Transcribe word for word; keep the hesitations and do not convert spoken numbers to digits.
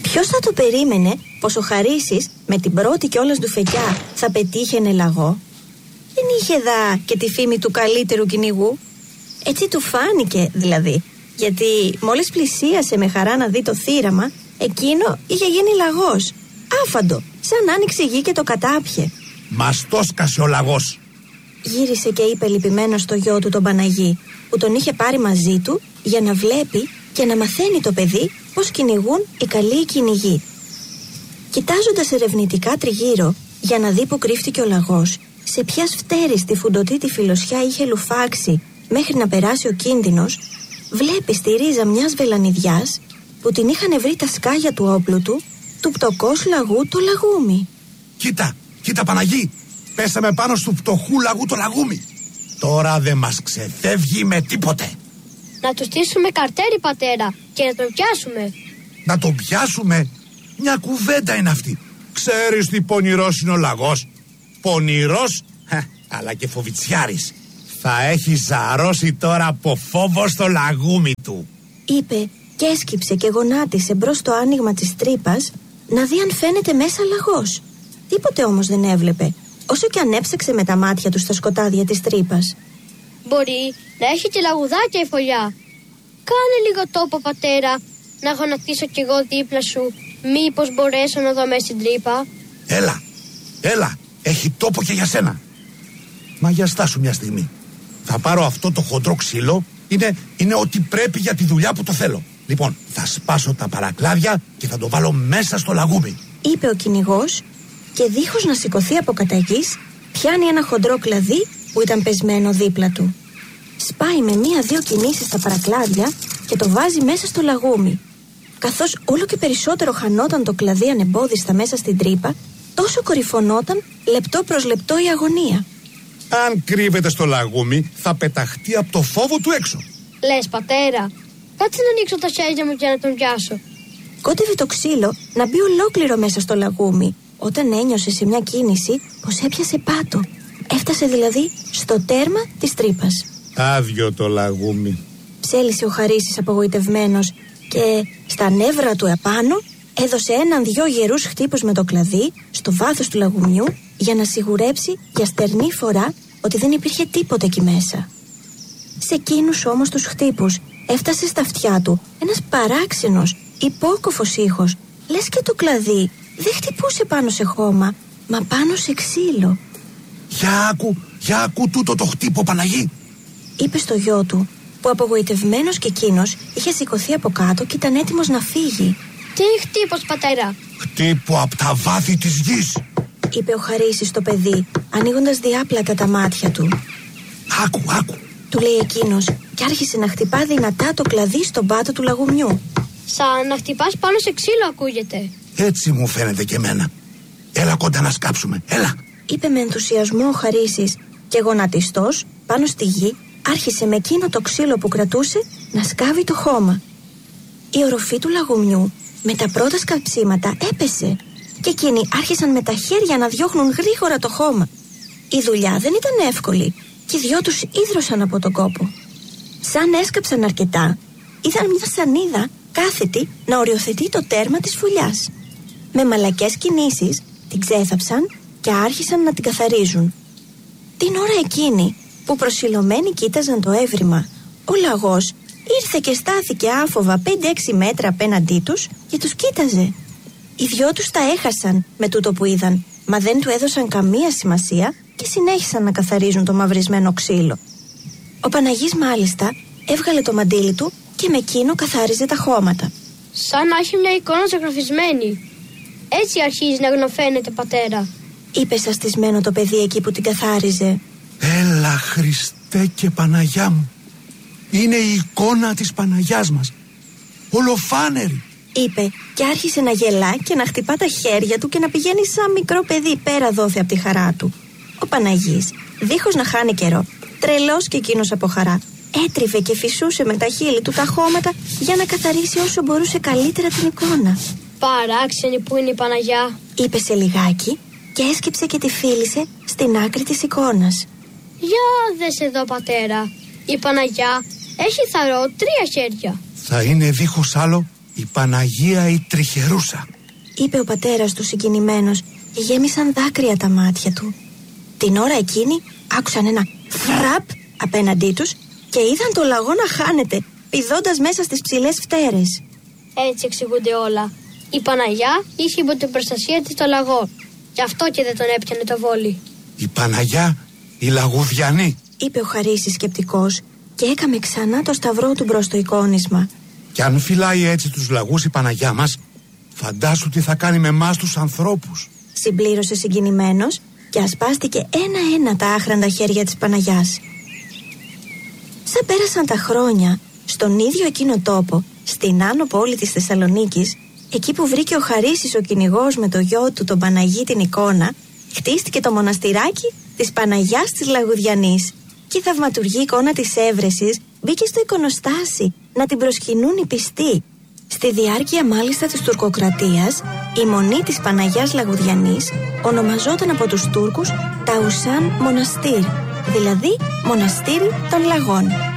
Ποιος θα το περίμενε πως ο Χαρίσης με την πρώτη κιόλας του φεκιά θα πετύχαινε λαγό? Δεν είχε δα και τη φήμη του καλύτερου κυνηγού. Έτσι του φάνηκε δηλαδή, γιατί μόλις πλησίασε με χαρά να δει το θύραμα, εκείνο είχε γίνει λαγός. Άφαντο, σαν άνοιξε η γη και το κατάπιε. Μας το σκάσε ο λαγός. Γύρισε και είπε λυπημένος στο γιο του τον Παναγί, που τον είχε πάρει μαζί του για να βλέπει και να μαθαίνει το παιδί πώς κυνηγούν οι καλοί κυνηγοί. Κοιτάζοντας ερευνητικά τριγύρω για να δει που κρύφτηκε ο λαγός, σε ποια σφτέριστη φουντωτή φιλοσιά είχε λουφάξει μέχρι να περάσει ο κίνδυνος, βλέπει στη ρίζα μιας βελανιδιάς που την είχαν βρει τα σκάγια του όπλου του, του πτωκός λαγού το λαγούμι. Κοίτα, κοίτα Παναγί, πέσαμε πάνω στο πτωχού λαγού το λαγούμι. Τώρα δεν μας ξεφεύγει με τίποτε. Να του στήσουμε καρτέρι, πατέρα, και να τον πιάσουμε. Να τον πιάσουμε? Μια κουβέντα είναι αυτή. Ξέρεις τι πονηρός είναι ο λαγός? Πονηρός, αλλά και φοβιτσιάρης. Θα έχει ζαρώσει τώρα από φόβο στο λαγούμι του, είπε και έσκυψε και γονάτισε μπρος στο άνοιγμα της τρύπας να δει αν φαίνεται μέσα λαγός. Τίποτε όμως δεν έβλεπε, όσο και αν έψαξε με τα μάτια του στα σκοτάδια της τρύπας. Μπορεί να έχει και λαγουδάκια η φωλιά. Κάνε λίγο τόπο, πατέρα, να γονατίσω κι εγώ δίπλα σου. Μήπως μπορέσω να δω μέσα στην τρύπα? Έλα, έλα, έχει τόπο και για σένα. Μα για στάσου μια στιγμή. Θα πάρω αυτό το χοντρό ξύλο. Είναι, είναι ό,τι πρέπει για τη δουλειά που το θέλω. Λοιπόν, θα σπάσω τα παρακλάδια και θα το βάλω μέσα στο λαγούμι, είπε ο κυνηγός, και δίχως να σηκωθεί από καταγής, πιάνει ένα χοντρό κλαδί που ήταν πεσμένο δίπλα του. Σπάει με μία-δύο κινήσεις τα παρακλάδια και το βάζει μέσα στο λαγούμι. Καθώς όλο και περισσότερο χανόταν το κλαδί ανεμπόδιστα μέσα στην τρύπα, τόσο κορυφωνόταν λεπτό προς λεπτό η αγωνία. Αν κρύβεται στο λαγούμι, θα πεταχτεί από το φόβο του έξω. Λες, πατέρα? Κάτσε να ανοίξω τα χέρια μου για να τον πιάσω. Κότευε το ξύλο να μπει ολόκληρο μέσα στο λαγούμι, όταν ένιωσε σε μια κίνηση πως έπιασε πάτο. Έφτασε δηλαδή στο τέρμα της τρύπας. Άδειο το λαγούμι, ψέλισε ο Χαρίσης απογοητευμένος, και στα νεύρα του επάνω έδωσε έναν δυο γερούς χτύπους με το κλαδί στο βάθος του λαγουμιού για να σιγουρέψει για στερνή φορά ότι δεν υπήρχε τίποτε εκεί μέσα. Σε εκείνους όμως τους χτύπους έφτασε στα αυτιά του ένας παράξενος, υπόκοφος ήχος, λες και το κλαδί δεν χτυπούσε πάνω σε χώμα, μα πάνω σε ξύλο. Για άκου, για άκου τούτο το χτύπο, Παναγί, είπε στο γιο του, που απογοητευμένος και εκείνος είχε σηκωθεί από κάτω και ήταν έτοιμος να φύγει. Τι χτύπος, πατέρα? Χτύπω από τα βάθη της γης, είπε ο Χαρίσης στο παιδί, ανοίγοντας διάπλατα τα μάτια του. Άκου, άκου, του λέει εκείνος, και άρχισε να χτυπά δυνατά το κλαδί στον πάτο του λαγουμιού. Σαν να χτυπάς πάνω σε ξύλο ακούγεται. Έτσι μου φαίνεται και εμένα. Έλα κοντά να σκάψουμε, έλα, είπε με ενθουσιασμό ο Χαρίσης, και γονατιστός πάνω στη γη άρχισε με εκείνο το ξύλο που κρατούσε να σκάβει το χώμα. Η οροφή του λαγουμιού με τα πρώτα σκαψίματα έπεσε, και εκείνοι άρχισαν με τα χέρια να διώχνουν γρήγορα το χώμα. Η δουλειά δεν ήταν εύκολη και οι δυο τους ίδρωσαν από τον κόπο. Σαν έσκαψαν αρκετά, είδαν μια σανίδα κάθετη να οριοθετεί το τέρμα της φωλιάς. Με μαλακές κινήσεις την ξέθαψαν και άρχισαν να την καθαρίζουν. Την ώρα εκείνη που προσιλωμένοι κοίταζαν το έβριμα, ο λαγός ήρθε και στάθηκε άφοβα πέντε έξι μέτρα απέναντί τους και τους κοίταζε. Οι δυο τους τα έχασαν με τούτο που είδαν, μα δεν του έδωσαν καμία σημασία και συνέχισαν να καθαρίζουν το μαυρισμένο ξύλο. Ο Παναγής μάλιστα έβγαλε το μαντίλι του και με εκείνο καθάριζε τα χώματα. Σαν να έχει μια εικόνα ζωγραφισμένη. Έτσι αρχίζει να γνωφαίνεται, πατέρα, είπε σαστισμένο το παιδί εκεί που την καθάριζε. Έλα Χριστέ και Παναγιά μου, είναι η εικόνα της Παναγιάς μας, ολοφάνερη, είπε και άρχισε να γελά και να χτυπά τα χέρια του και να πηγαίνει σαν μικρό παιδί πέρα δόθε από τη χαρά του. Ο Παναγής, δίχως να χάνει καιρό, τρελός και εκείνος από χαρά, έτριβε και φυσούσε με τα χείλη του τα χώματα για να καθαρίσει όσο μπορούσε καλύτερα την εικόνα. Παράξενη που είναι η Παναγιά, είπε σε λιγάκι και έσκυψε και τη φίλησε στην άκρη της εικόνας. Για δες εδώ, πατέρα, η Παναγιά έχει θαρώ τρία χέρια. Θα είναι δίχως άλλο Η Παναγία η Τριχερούσα, είπε ο πατέρας του συγκινημένος και γέμισαν δάκρυα τα μάτια του. Την ώρα εκείνη άκουσαν ένα φραπ απέναντί τους και είδαν το λαγό να χάνεται, πηδώντας μέσα στις ψηλές φτέρες. Έτσι εξηγούνται όλα. Η Παναγιά είχε υπό την προστασία της το λαγό. Γι' αυτό και δεν τον έπιανε το βόλι. Η Παναγιά η Λαγουδιανή, είπε ο Χαρίσης σκεπτικός και έκαμε ξανά το σταυρό του μπρος στο εικόνισμα. Και αν φυλάει έτσι τους λαγούς η Παναγιά μας, φαντάσου τι θα κάνει με εμάς τους ανθρώπους, συμπλήρωσε συγκινημένος και ασπάστηκε ένα-ένα τα άχραντα χέρια της Παναγιάς. Σαν πέρασαν τα χρόνια, στον ίδιο εκείνο τόπο, στην άνω πόλη της Θεσσαλονίκης, εκεί που βρήκε ο Χαρίσης ο κυνηγός με το γιο του τον Παναγί την εικόνα, χτίστηκε το μοναστηράκι της Παναγιάς της Λαγουδιανής και η θαυματουργή εικόνα της Έβρεσης μπήκε στο εικονοστάσι να την προσκυνούν οι πιστοί. Στη διάρκεια μάλιστα της τουρκοκρατίας, η μονή της Παναγιάς Λαγουδιανής ονομαζόταν από τους Τούρκους Ταουσάν Μοναστήρ, δηλαδή Μοναστήρι των Λαγών.